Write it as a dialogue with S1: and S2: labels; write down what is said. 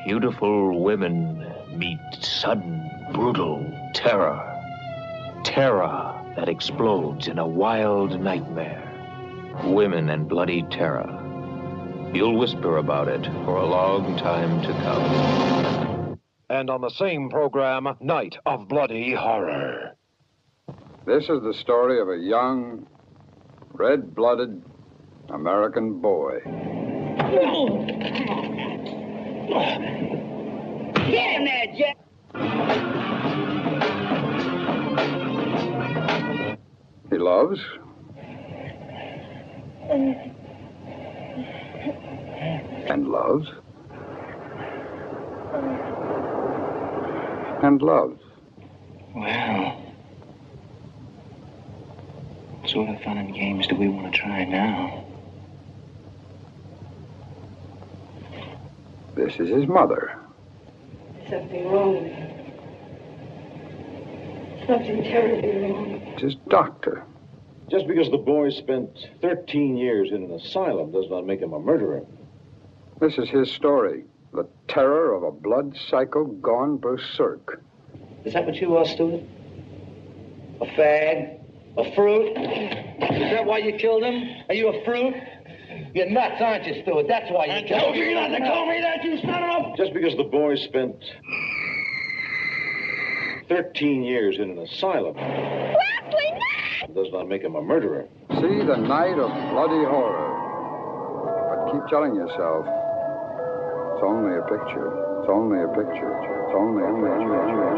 S1: beautiful women meet sudden, brutal terror. Terror that explodes in a wild nightmare. Women and bloody terror. You'll whisper about it for a long time to come.
S2: And on the same program, Night of Bloody Horror.
S3: This is the story of a young, red-blooded American boy.
S4: Get him there, Jack!
S3: He loves. And loves. And loves.
S5: Well, what sort of fun and games do we want to try now?
S3: This is his mother.
S6: Something wrong with her. Something terribly wrong.
S3: It's his doctor.
S2: Just because the boy spent 13 years in an asylum does not make him a murderer.
S3: This is his story. The terror of a blood cycle gone berserk.
S4: Is that what you are, Stewart? A fag? A fruit? Is that why you killed him? Are you a fruit? You're nuts, aren't you, Stewart? That's why you killed him. I told you not to call me that, you son of a...
S2: Just because the boy spent 13 years in an asylum does not make him a murderer.
S3: See the night of bloody horror. But keep telling yourself, it's only a picture. It's only a picture. It's only a picture.